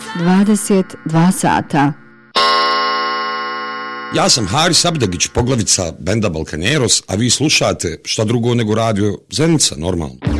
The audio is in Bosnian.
22 sata. Ja sam Haris Abdagić, poglavica benda Balkaneros, a vi slušate šta drugo nego radio Zenica, normalno.